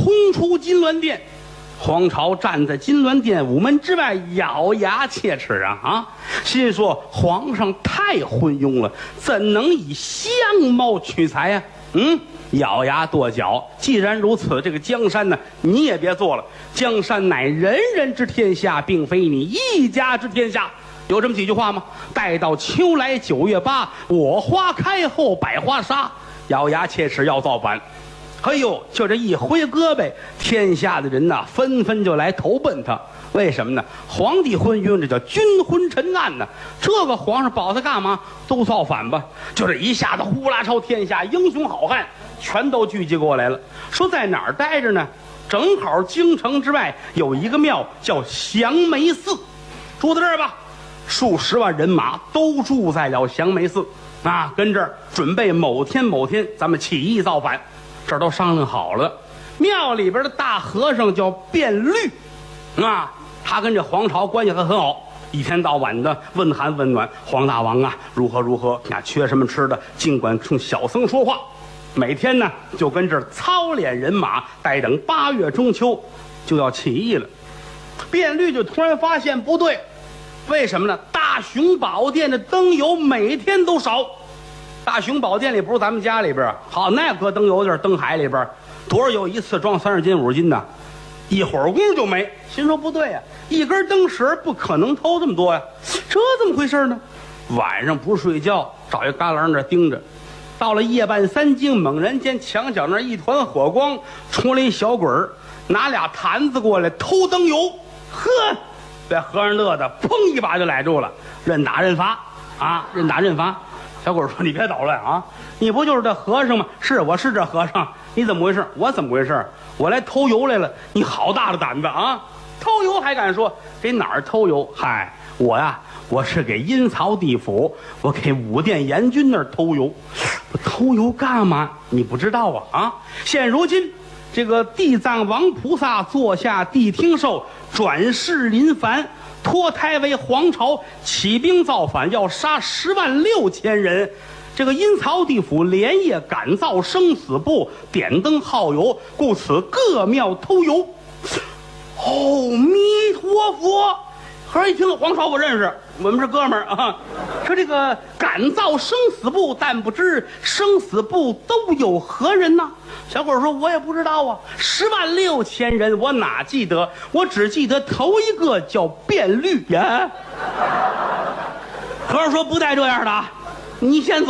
冲出金銮殿。黄巢站在金銮殿午门之外，咬牙切齿啊！心说皇上太昏庸了，怎能以相貌取材呀？咬牙跺脚。既然如此，这个江山呢，你也别做了。江山乃人人之天下，并非你一家之天下。有这么几句话吗？待到秋来9月8，我花开后百花杀。咬牙切齿要造反。哎呦，就这一挥胳膊，天下的人呐，纷纷就来投奔他。为什么呢？皇帝昏庸，这叫君昏臣暗呢。这个皇上保他干嘛？都造反吧！就这一下子，呼啦朝天下英雄好汉全都聚集过来了。说在哪儿待着呢？正好京城之外有一个庙叫降眉寺，住在这儿吧。数十万人马都住在了降眉寺啊，跟这儿准备某天咱们起义造反。这儿都商量好了。庙里边的大和尚叫卞律啊，他跟这黄巢关系还很好，一天到晚的问寒问暖，黄大王啊如何啊，缺什么吃的，尽管冲小僧说话。每天呢就跟这儿操练人马，待等8月中秋就要起义了。卞律就突然发现不对，为什么呢？大雄宝殿的灯油每天都少。大雄宝殿里不是咱们家里边，好，那搁灯油地灯海里边，多少有一次装30斤50斤的，一会儿功夫就没。心说不对呀，一根灯绳不可能偷这么多呀，这怎么回事呢？晚上不睡觉，找一旮旯那盯着。到了夜半3更，猛然间墙角那一团火光，冲来一小鬼儿，拿俩坛子过来偷灯油。呵，这和尚乐的砰一把就来住了，认打认罚啊，认打认罚。小鬼说：“你别捣乱啊！你不就是这和尚吗？是，我是这和尚。你怎么回事？我怎么回事？我来偷油来了。你好大的胆子啊！偷油还敢说？给哪儿偷油？嗨，我呀，我是给阴曹地府，我给武殿阎君那儿偷油。我偷油干嘛？你不知道啊？现如今这个地藏王菩萨坐下谛听寿，转世临凡。”脱胎为皇朝，起兵造反，要杀106000人。这个阴曹地府连夜赶造生死簿，点灯耗油，故此各庙偷油。阿弥陀佛！和尚一听，黄巢我认识，我们是哥们儿啊。说这个赶造生死簿，但不知生死簿都有何人呢？小伙说：“我也不知道啊，106000人，我哪记得？我只记得头一个叫卞律呀。”和尚说：“不带这样的，你先走。”